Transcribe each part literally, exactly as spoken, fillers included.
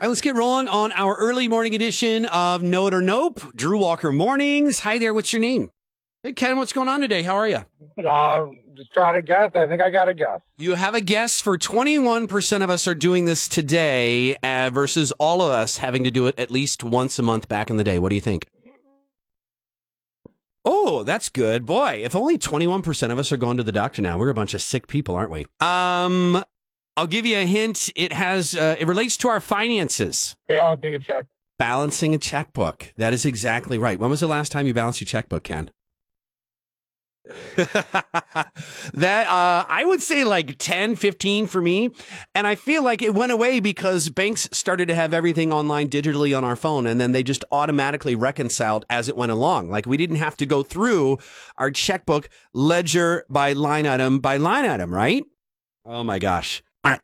right, let's get rolling on our early morning edition of Know It or Nope. Drew Walker Mornings. Hi there. What's your name? Hey, Ken, what's going on today? How are you? Uh, just trying to guess. I think I got a guess. You have a guess for twenty-one percent of us are doing this today uh, versus all of us having to do it at least once a month back in the day. What do you think? Oh, that's good. Boy, if only twenty-one percent of us are going to the doctor now. We're a bunch of sick people, aren't we? Um, I'll give you a hint. It has, uh, it relates to our finances. Yeah, I'll take a check. Balancing a checkbook. That is exactly right. When was the last time you balanced your checkbook, Ken? that uh I would say like ten, fifteen for me. And I feel like it went away because banks started to have everything online digitally on our phone, and then they just automatically reconciled as it went along. Like we didn't have to go through our checkbook ledger by line item by line item, right? Oh my gosh.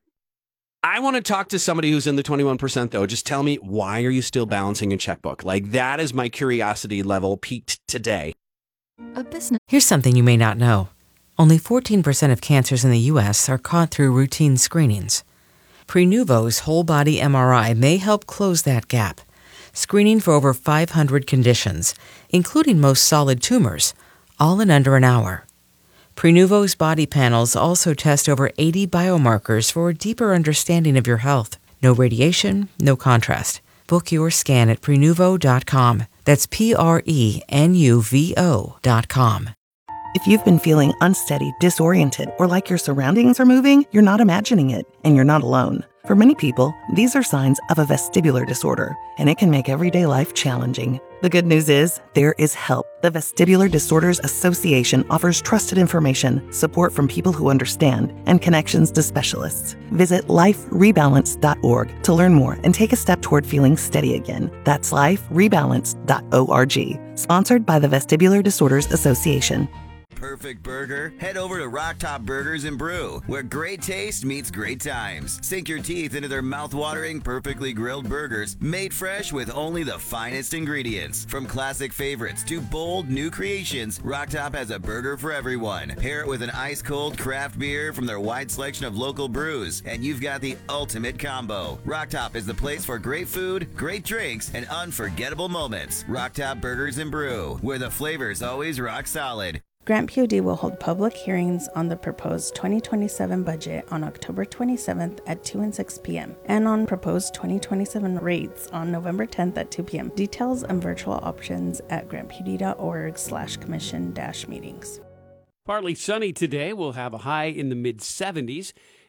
I want to talk to somebody who's in the twenty-one percent though. Just tell me, why are you still balancing a checkbook? Like that is my curiosity level peaked today. A business. Here's something you may not know. Only fourteen percent of cancers in the U S are caught through routine screenings. Prenuvo's whole body M R I may help close that gap, screening for over five hundred conditions, including most solid tumors, all in under an hour. Prenuvo's body panels also test over eighty biomarkers for a deeper understanding of your health. No radiation, no contrast. Book your scan at Prenuvo dot com. That's P R E N U V O dot com. If you've been feeling unsteady, disoriented, or like your surroundings are moving, you're not imagining it, and you're not alone. For many people, these are signs of a vestibular disorder, and it can make everyday life challenging. The good news is, there is help. The Vestibular Disorders Association offers trusted information, support from people who understand, and connections to specialists. Visit life rebalance dot org to learn more and take a step toward feeling steady again. That's life rebalance dot org. Sponsored by the Vestibular Disorders Association. Perfect burger? Head over to Rock Top Burgers and Brew, where great taste meets great times. Sink your teeth into their mouth-watering, perfectly grilled burgers, made fresh with only the finest ingredients. From classic favorites to bold new creations, Rock Top has a burger for everyone. Pair it with an ice-cold craft beer from their wide selection of local brews, and you've got the ultimate combo. Rock Top is the place for great food, great drinks, and unforgettable moments. Rock Top Burgers and Brew, where the flavors always rock solid. Grant P O D will hold public hearings on the proposed twenty twenty-seven budget on October twenty-seventh at two and six p.m. and on proposed twenty twenty-seven rates on November tenth at two p.m. Details and virtual options at grant p d dot org slash commission dash meetings. Partly sunny today. We'll have a high in the mid seventies.